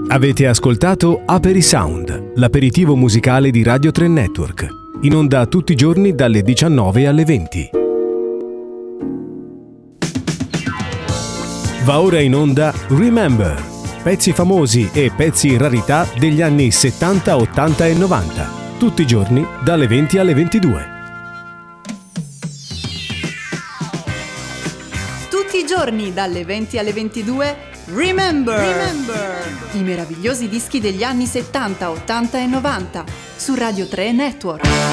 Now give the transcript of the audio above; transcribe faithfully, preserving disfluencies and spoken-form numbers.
Avete ascoltato Aperisound, l'aperitivo musicale di Radio tre Network, in onda tutti i giorni dalle diciannove alle venti. Va ora in onda Remember, pezzi famosi e pezzi rarità degli anni settanta, ottanta e novanta, tutti i giorni dalle venti alle ventidue. Tutti i giorni dalle venti alle ventidue Remember! Remember! I meravigliosi dischi degli anni settanta, ottanta e novanta su Radio tre Network.